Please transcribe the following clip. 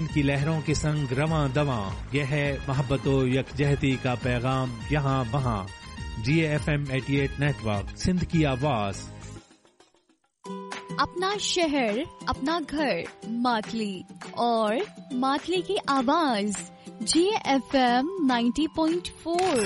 की लहरों के संग रवां दवां, यह है मोहब्बतो यकजहती का पैगाम यहाँ वहाँ। GFM 88 नेटवर्क, सिंध की आवाज। अपना शहर, अपना घर, मातली और मातली की आवाज। GFM 90.4।